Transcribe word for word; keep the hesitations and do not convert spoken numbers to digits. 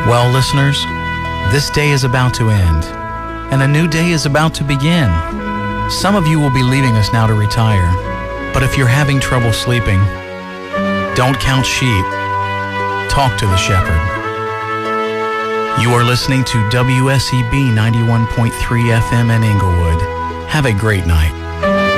Well, listeners, this day is about to end, and a new day is about to begin. Some of you will be leaving us now to retire, but if you're having trouble sleeping, don't count sheep. Talk to the shepherd. You are listening to W S E B ninety-one point three F M in Inglewood. Have a great night.